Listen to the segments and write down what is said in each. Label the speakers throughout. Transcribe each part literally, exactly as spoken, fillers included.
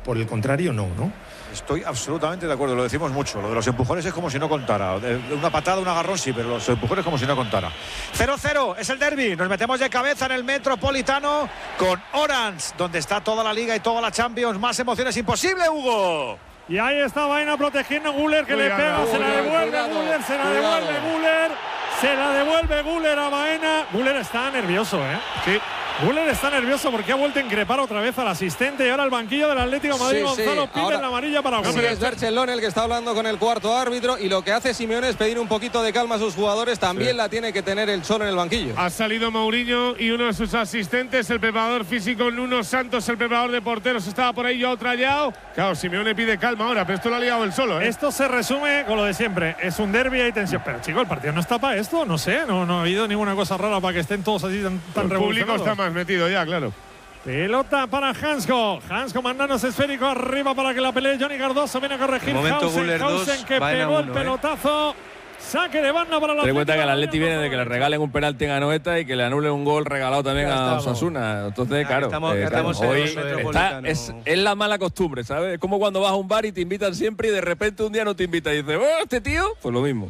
Speaker 1: por el contrario, no, ¿no?
Speaker 2: Estoy absolutamente de acuerdo, lo decimos mucho. Lo de los empujones es como si no contara. De una patada, un agarrón sí, pero los empujones como si no contara. cero cero, es el derbi. Nos metemos de cabeza en el Metropolitano con Orange, donde está toda la Liga y toda la Champions. Más emociones imposible, Hugo.
Speaker 3: Y ahí está Baena protegiendo a Güler, que
Speaker 4: Cuidado,
Speaker 3: le pega, se la
Speaker 4: cuidado,
Speaker 3: devuelve
Speaker 4: cuidado,
Speaker 3: Güler, se la
Speaker 4: cuidado.
Speaker 3: devuelve Güler, se la devuelve Güler a Baena. Güler está nervioso, ¿eh?
Speaker 4: Sí.
Speaker 3: Güler está nervioso porque ha vuelto a increpar otra vez al asistente y ahora el banquillo del Atlético de Madrid.
Speaker 5: Sí, sí.
Speaker 3: Gonzalo pide
Speaker 5: Ahora,
Speaker 3: la amarilla para
Speaker 5: sí,
Speaker 3: Güler.
Speaker 5: es Berchelón el que está hablando con el cuarto árbitro, y lo que hace Simeone es pedir un poquito de calma a sus jugadores. También
Speaker 4: Sí.
Speaker 5: la tiene que tener el Cholo en el banquillo.
Speaker 4: Ha salido Mourinho y uno de sus asistentes, el preparador físico Nuno Santos, el preparador de porteros, estaba por ahí yo trallado. Claro, Simeone pide calma ahora, pero esto lo ha liado él solo, ¿eh?
Speaker 3: Esto se resume con lo de siempre. Es un derbi, hay tensión. Pero, chico, el partido no está para esto. No sé, no, no ha habido ninguna cosa rara para que estén todos así tan, tan
Speaker 4: El público
Speaker 3: revolucionados.
Speaker 4: está más metido ya, claro.
Speaker 3: Pelota para Hansko. Hansko mandándose esférico arriba para que la pelee Johnny Cardoso. Viene a corregir Hausen. Hausen que pegó el pelotazo. Saque de banda para la.
Speaker 6: Ten en cuenta que el Atleti viene de que le regalen un penalti en Anoeta y que le anulen un gol regalado también a Osasuna. Entonces, claro,
Speaker 7: estamos,
Speaker 6: eh,
Speaker 7: estamos
Speaker 6: claro, hoy
Speaker 7: en el
Speaker 6: está,
Speaker 7: Metropolitano.
Speaker 6: es, es la mala costumbre, ¿sabes? Es como cuando vas a un bar y te invitan siempre y de repente un día no te invitan y dices, oh, este tío, pues lo mismo.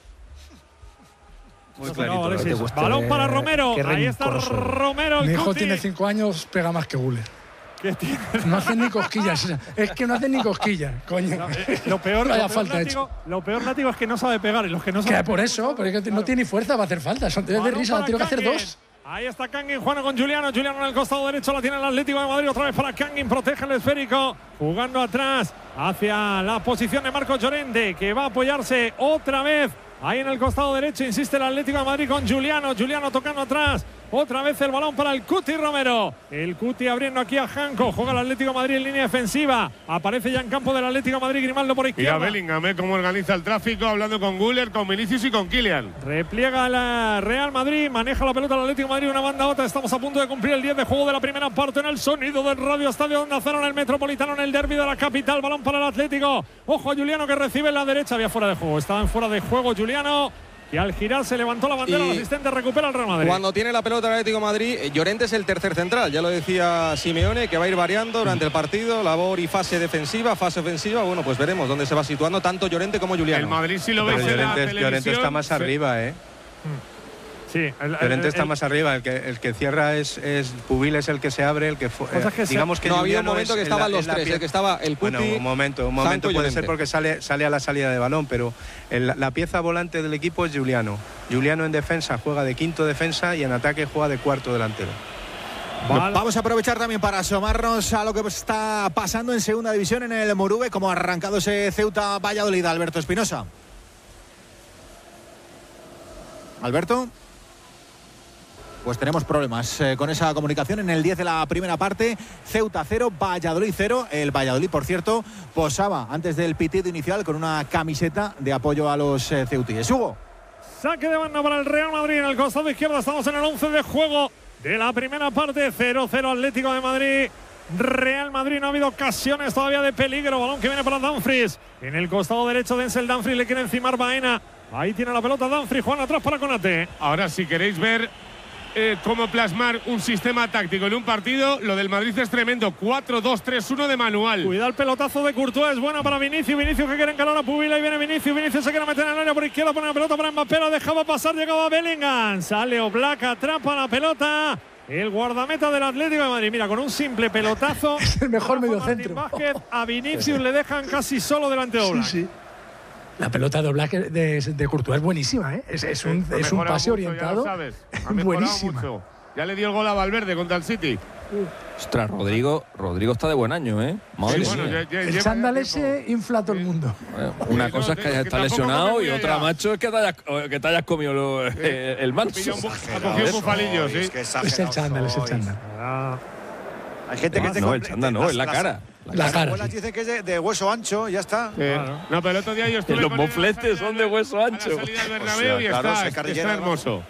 Speaker 7: Muy clarito.
Speaker 3: Alexis.
Speaker 8: No te guste,
Speaker 3: Balón para Romero.
Speaker 8: qué
Speaker 3: Ahí está
Speaker 8: rencoroso.
Speaker 3: Romero. El
Speaker 8: Mi hijo
Speaker 3: Cuti.
Speaker 8: tiene cinco años, pega más que Güler.
Speaker 3: ¿Qué tiene?
Speaker 8: No hacen ni cosquillas. Es que no hacen ni cosquillas, coño.
Speaker 3: No, eh, lo peor,
Speaker 8: Vaya
Speaker 3: lo peor
Speaker 8: falta
Speaker 3: látigo, lo peor látigo es que no sabe pegar y los que no saben
Speaker 8: Que por eso, porque no
Speaker 3: Claro.
Speaker 8: tiene ni fuerza para hacer falta. Son tres de
Speaker 3: Balón
Speaker 8: risa,
Speaker 3: para
Speaker 8: tiene que hacer
Speaker 3: Kangin.
Speaker 8: dos.
Speaker 3: Ahí está Kangin, Juana con Juliano. Juliano en el costado derecho la tiene el Atlético de Madrid. Otra vez para Kangin, protege el esférico. Jugando atrás hacia la posición de Marcos Llorente, que va a apoyarse otra vez. Ahí en el costado derecho insiste el Atlético de Madrid con Juliano. Juliano tocando atrás. Otra vez el balón para el Cuti Romero. El Cuti abriendo aquí a Janko. Juega el Atlético de Madrid en línea defensiva. Aparece ya en campo del Atlético de Madrid Grimaldo por
Speaker 4: Mira
Speaker 3: izquierda.
Speaker 4: Bellingham, ¿eh? Cómo organiza el tráfico, hablando con Güler, con Vinicius y con Kylian.
Speaker 3: Repliega la Real Madrid, maneja la pelota el Atlético de Madrid, una banda a otra. Estamos a punto de cumplir el diez de juego de la primera parte en el sonido del Radio Estadio Onda Cero en el Metropolitano, en el derbi de la capital. Balón para el Atlético. Ojo a Juliano que recibe en la derecha, había fuera de juego. Estaba en fuera de juego Juliano. Y al girar se levantó la bandera,
Speaker 5: Y
Speaker 3: el asistente recupera el Real Madrid.
Speaker 5: Cuando tiene la pelota el Atlético de Madrid, eh, Llorente es el tercer central. Ya lo decía Simeone, que va a ir variando durante el partido. Labor y fase defensiva, fase ofensiva. Bueno, pues veremos dónde se va situando tanto Llorente como Juliano.
Speaker 4: El Madrid, si lo
Speaker 7: Pero
Speaker 4: veis en la
Speaker 7: Llorente,
Speaker 4: televisión…
Speaker 7: Llorente está más
Speaker 4: se-
Speaker 7: arriba, ¿eh?
Speaker 3: Sí, el,
Speaker 7: Llorente
Speaker 3: el-
Speaker 7: está
Speaker 3: el-
Speaker 7: más arriba. El que, el que cierra es, es Pubil, es el que se abre. El que fue,
Speaker 3: Cosa es que se-
Speaker 7: digamos que
Speaker 5: no, había un
Speaker 7: Juliano
Speaker 5: momento
Speaker 7: es
Speaker 5: que
Speaker 7: en
Speaker 5: estaban
Speaker 7: la-
Speaker 5: los
Speaker 7: en la
Speaker 5: tres,
Speaker 7: pie-
Speaker 5: el que estaba el Cuti,
Speaker 7: Bueno, un momento, un
Speaker 5: Zanco
Speaker 7: momento
Speaker 5: y
Speaker 7: puede
Speaker 5: Llorente.
Speaker 7: ser porque sale, sale a la salida de balón, pero el- la pieza volante del equipo es Juliano. Juliano en defensa juega de quinto defensa y en ataque juega de cuarto delantero.
Speaker 3: Vale.
Speaker 2: Vamos a aprovechar también para asomarnos a lo que está pasando en segunda división en el Moruve, como ha arrancado ese Ceuta Valladolid. Alberto Espinosa. Alberto. Pues tenemos problemas eh, con esa comunicación en el diez de la primera parte. Ceuta cero, Valladolid cero. El Valladolid, por cierto, posaba antes del pitido inicial con una camiseta de apoyo a los eh, ceutíes. Hugo.
Speaker 3: Saque de banda para el Real Madrid en el costado izquierdo. Estamos en el once de juego de la primera parte. cero cero Atlético de Madrid. Real Madrid, no ha habido ocasiones todavía de peligro. Balón que viene para Dumfries. En el costado derecho Denzel Dumfries le quiere encimar Baena. Ahí tiene la pelota Dumfries. Juan atrás para Konate.
Speaker 4: Ahora, si queréis ver eh, cómo plasmar un sistema táctico en un partido, lo del Madrid es tremendo. cuatro dos tres uno de manual.
Speaker 3: Cuidado el pelotazo de Courtois, es buena para Vinicius. Vinicius que quiere encarar a Pubil. Ahí viene Vinicius. Vinicius se quiere meter en el área por izquierda. Pone la pelota para Mbappé. La dejaba pasar. Llegaba Bellingham. Sale Oblak, atrapa la pelota. El guardameta del Atlético de Madrid. Mira, con un simple pelotazo.
Speaker 8: Es el mejor
Speaker 3: Rafa
Speaker 8: mediocentro.
Speaker 3: Martín Vázquez, a Vinicius le dejan casi solo delante de Oblak.
Speaker 8: Sí, sí. La pelota de Oblak de, de Courtois es buenísima, ¿eh? Es, es un,
Speaker 4: Ha
Speaker 8: es un
Speaker 4: mejorado
Speaker 8: pase
Speaker 4: mucho, ya
Speaker 8: orientado.
Speaker 4: lo sabes. Ha mejorado
Speaker 8: Buenísima.
Speaker 4: mucho. Ya le dio el gol a Valverde contra el City.
Speaker 6: Ostras, Rodrigo, Rodrigo está de buen año, ¿eh? Madre
Speaker 4: Sí, bueno,
Speaker 6: mía.
Speaker 4: ya- ya
Speaker 8: El
Speaker 4: lleva
Speaker 8: chándal
Speaker 4: ya
Speaker 8: ese
Speaker 4: tiempo.
Speaker 8: infla a todo el mundo.
Speaker 6: Bueno, una
Speaker 4: Sí,
Speaker 6: cosa
Speaker 4: no,
Speaker 6: es que
Speaker 4: que
Speaker 6: hayas estado
Speaker 4: tampoco
Speaker 6: lesionado
Speaker 4: come
Speaker 6: y
Speaker 4: muy
Speaker 6: otra,
Speaker 4: bien.
Speaker 6: macho, es que te hayas, que te hayas comido lo- eh, el
Speaker 4: Ha
Speaker 6: mancho.
Speaker 4: pillado un bu- ha cogido un bufalillo, sí.
Speaker 8: Es el chándal, es el chándal.
Speaker 2: Hay gente que
Speaker 6: No,
Speaker 2: te
Speaker 6: no, el
Speaker 2: compre-
Speaker 6: chándal no,
Speaker 2: las-
Speaker 6: es la
Speaker 2: las-
Speaker 6: cara.
Speaker 8: La
Speaker 2: Las
Speaker 8: cara.
Speaker 2: abuelas
Speaker 8: Sí.
Speaker 2: dicen que es de, de hueso ancho, ya está.
Speaker 4: Sí. No, pero el otro día yo estuve
Speaker 6: Los
Speaker 4: con él a la
Speaker 6: mofletes
Speaker 4: salida
Speaker 6: son de
Speaker 4: del-
Speaker 6: hueso
Speaker 4: a la
Speaker 6: ancho.
Speaker 4: salida del
Speaker 2: O
Speaker 4: Bernabéu
Speaker 2: sea,
Speaker 4: y
Speaker 2: claro,
Speaker 4: está,
Speaker 2: se
Speaker 4: está
Speaker 2: carrillera,
Speaker 4: hermoso.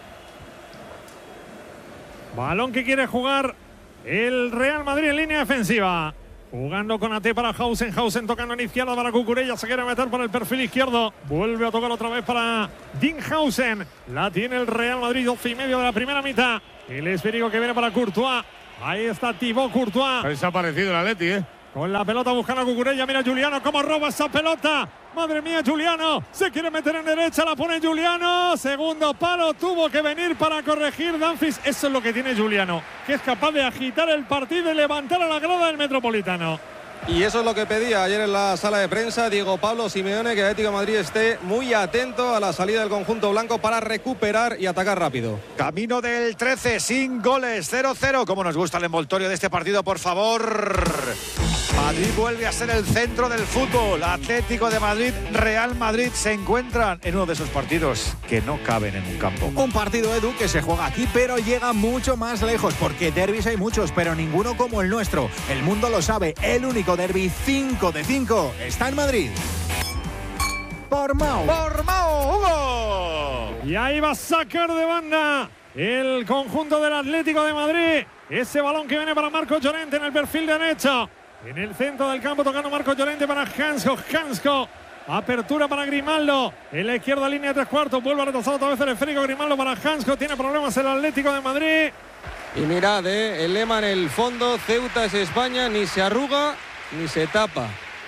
Speaker 3: Balón que quiere jugar el Real Madrid en línea defensiva. Jugando con A T para Hausen. Hausen tocando en izquierda para Cucurella. Se quiere meter por el perfil izquierdo. Vuelve a tocar otra vez para Dinghausen. La tiene el Real Madrid. doce y medio de la primera mitad. El esférico que viene para Courtois. Ahí está Thibaut Courtois.
Speaker 4: Ha desaparecido el Atleti, ¿eh?
Speaker 3: Con la pelota buscando a Cucurella. Mira Juliano cómo roba esa pelota. Madre mía, Juliano. Se quiere meter en derecha. La pone Juliano. Segundo palo. Tuvo que venir para corregir Dumfries. Eso es lo que tiene Juliano, que es capaz de agitar el partido y levantar a la grada del Metropolitano.
Speaker 5: Y eso es lo que pedía ayer en la sala de prensa Diego Pablo Simeone, que el Atlético de Madrid esté muy atento a la salida del conjunto blanco para recuperar y atacar rápido.
Speaker 2: Camino del trece, sin goles, cero cero. Como nos gusta el envoltorio de este partido, por favor. Madrid vuelve a ser el centro del fútbol. Atlético de Madrid, Real Madrid se encuentran en uno de esos partidos que no caben en un campo.
Speaker 1: Un partido, Edu, que se juega aquí, pero llega mucho más lejos, porque derbis hay muchos, pero ninguno como el nuestro. El mundo lo sabe, el único derbi cinco de cinco está en Madrid. Por Mau.
Speaker 2: Por Mau, Hugo.
Speaker 3: Y ahí va a sacar de banda el conjunto del Atlético de Madrid. Ese balón que viene para Marcos Llorente en el perfil derecho. En el centro del campo tocando Marcos Llorente para Hansko. Hansko. Apertura para Grimaldo. En la izquierda línea de tres cuartos. Vuelve a retrasar otra vez el esférico. Grimaldo para Hansko. Tiene problemas el Atlético de Madrid.
Speaker 5: Y mirad, eh, el lema en el fondo. Ceuta es España. Ni se arruga ni se tapa.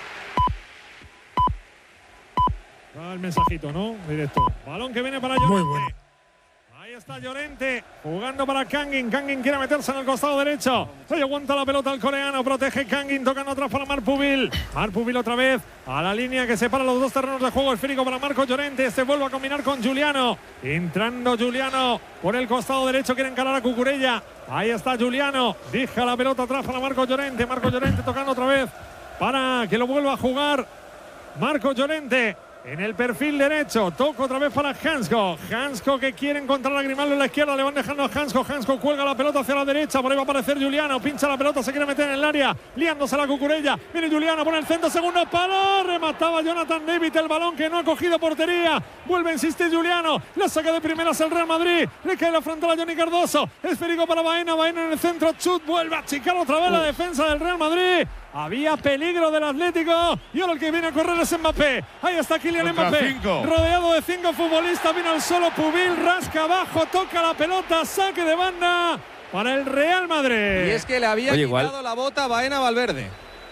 Speaker 3: Va el mensajito, ¿no? Directo. Balón que viene para Llorente.
Speaker 8: Muy bueno.
Speaker 3: Ahí está Llorente jugando para Kangin. Kangin quiere meterse en el costado derecho. Se aguanta la pelota el coreano. Protege Kangin. Tocando atrás para Marpubil. Marpubil otra vez a la línea que separa los dos terrenos de juego. Esférico para Marcos Llorente. Se vuelve a combinar con Juliano. Entrando Juliano por el costado derecho. Quiere encarar a Cucurella. Ahí está Juliano. Deja la pelota atrás para Marcos Llorente. Marcos Llorente tocando otra vez para que lo vuelva a jugar Marcos Llorente. En el perfil derecho, toca otra vez para Hansko. Hansko que quiere encontrar a Grimaldo en la izquierda, le van dejando a Hansko. Hansko cuelga la pelota hacia la derecha, por ahí va a aparecer Juliano. Pincha la pelota, se quiere meter en el área, liándose la Cucurella. Viene Juliano, pone el centro, segundo palo. Remataba Jonathan David, el balón que no ha cogido portería. Vuelve a insistir Juliano, la saca de primeras el Real Madrid. Le cae la frontal a Johnny Cardoso. Esférico para Baena, Baena en el centro, chut, vuelve a achicar otra vez la defensa del Real Madrid. Había peligro del Atlético y ahora el que viene a correr es Mbappé. Ahí está Kylian
Speaker 4: Contra
Speaker 3: Mbappé,
Speaker 4: cinco.
Speaker 3: rodeado de cinco futbolistas. Viene al solo Pubil, rasca abajo, toca la pelota, saque de banda para el Real Madrid.
Speaker 5: Y es que le había
Speaker 6: Oye,
Speaker 5: quitado
Speaker 6: igual.
Speaker 5: la bota a Baena Valverde.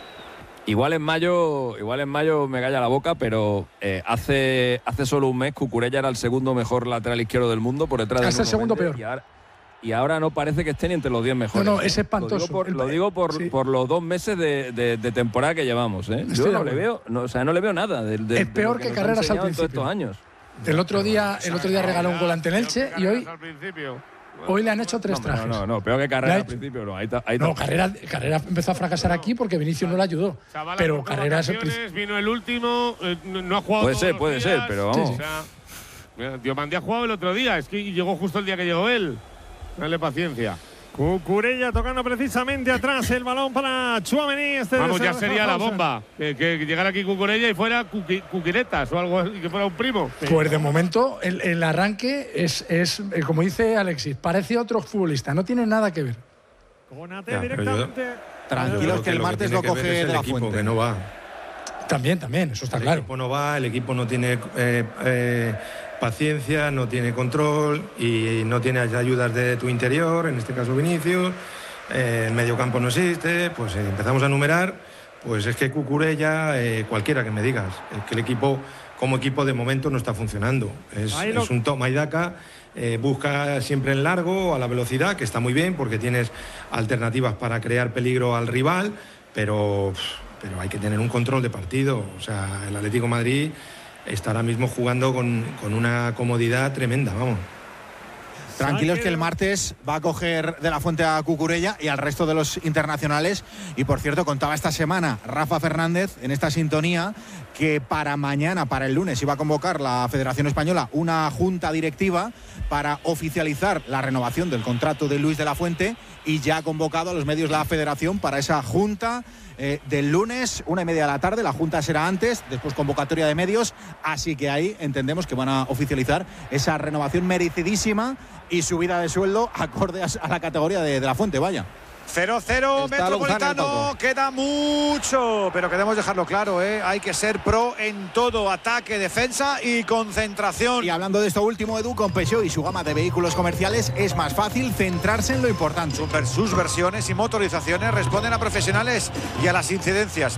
Speaker 6: Igual en mayo, igual en mayo me calla la boca, pero eh, hace, hace solo un mes Cucurella era el segundo mejor lateral izquierdo del mundo por detrás de
Speaker 8: Es el
Speaker 6: Nuno
Speaker 8: segundo
Speaker 6: Méndez,
Speaker 8: peor.
Speaker 6: Y ahora, y ahora no parece que esté ni entre los diez mejores.
Speaker 8: No, no,
Speaker 6: ¿eh?
Speaker 8: es espantoso.
Speaker 6: Lo digo por,
Speaker 8: El-
Speaker 6: lo digo por,
Speaker 8: sí.
Speaker 6: por los dos meses de, de, de temporada que llevamos. ¿eh?
Speaker 8: Estoy
Speaker 6: Yo
Speaker 8: de
Speaker 6: no le
Speaker 8: acuerdo.
Speaker 6: veo, no, o sea, no le veo nada. De, de-
Speaker 8: Es
Speaker 6: de
Speaker 8: peor
Speaker 6: lo
Speaker 8: que
Speaker 6: nos ha
Speaker 8: Carreras al
Speaker 6: enseñado en todos
Speaker 8: principio.
Speaker 6: estos años.
Speaker 8: El otro día, el otro día regaló un gol ante el Elche y hoy,
Speaker 4: Al principio.
Speaker 8: hoy le han hecho tres
Speaker 6: No,
Speaker 8: trajes.
Speaker 6: no, no, peor que Carrera
Speaker 8: Le
Speaker 6: al
Speaker 8: ha hecho-
Speaker 6: principio. No, ahí está, ahí
Speaker 8: No,
Speaker 6: está.
Speaker 8: Carrera, Carrera empezó a fracasar aquí porque Vinicius no le ayudó.
Speaker 4: Chavala
Speaker 8: Pero
Speaker 4: con
Speaker 8: Carrera es el
Speaker 4: vacaciones,
Speaker 8: principio.
Speaker 4: vino el último, eh, no, no ha jugado
Speaker 6: Puede
Speaker 4: todos
Speaker 6: ser,
Speaker 4: los
Speaker 6: puede
Speaker 4: días.
Speaker 6: ser, pero vamos.
Speaker 8: Sí,
Speaker 4: O sea, mira, Diomandé ha jugado el otro día, es que llegó justo el día que llegó él. Dale paciencia.
Speaker 3: Cucurella tocando precisamente atrás el balón para Tchouaméni. Este
Speaker 4: Vamos,
Speaker 3: se
Speaker 4: ya
Speaker 3: deja
Speaker 4: sería la
Speaker 3: pausa.
Speaker 4: bomba. Que, que llegara aquí Cucurella y fuera Cuqui- Cuquiretas o algo, y que fuera un primo.
Speaker 8: Pues de momento el, el arranque es, es, eh, como dice Alexis, parece otro futbolista, no tiene nada que ver.
Speaker 3: Conate
Speaker 7: Ya, pero yo-
Speaker 3: directamente.
Speaker 9: Tranquilos que el martes lo coge de la fuente.
Speaker 7: Que no va.
Speaker 8: También, también, eso está
Speaker 7: El
Speaker 8: claro.
Speaker 7: equipo no va, el equipo no tiene eh, eh, paciencia, no tiene control y no tiene ayudas de tu interior, en este caso Vinicius. Eh, el mediocampo no existe, pues eh, empezamos a numerar. Pues es que Cucurella, eh, cualquiera que me digas, es que el equipo como equipo de momento no está funcionando. Es,
Speaker 3: Ahí lo-
Speaker 7: es un toma y daca, eh, busca siempre en largo, a la velocidad, que está muy bien porque tienes alternativas para crear peligro al rival, pero, pero hay que tener un control de partido. O sea, el Atlético de Madrid está ahora mismo jugando con, con una comodidad tremenda, vamos.
Speaker 9: Tranquilos que el martes va a coger de la fuente a Cucurella y al resto de los internacionales. Y por cierto, contaba esta semana Rafa Fernández en esta sintonía que para mañana, para el lunes, iba a convocar la Federación Española una junta directiva para oficializar la renovación del contrato de Luis de la Fuente, y ya ha convocado a los medios de la Federación para esa junta eh, del lunes, una y media de la tarde. La junta será antes, después convocatoria de medios, así que ahí entendemos que van a oficializar esa renovación merecidísima y subida de sueldo acorde a la categoría de, de la Fuente, vaya.
Speaker 2: cero cero Metropolitano, queda mucho, pero queremos dejarlo claro, ¿eh? Hay que ser pro en todo, ataque, defensa y concentración.
Speaker 1: Y hablando de esto último, Edu, con Peugeot y su gama de vehículos comerciales es más fácil centrarse en lo importante.
Speaker 2: Sus versiones y motorizaciones responden a profesionales y a las incidencias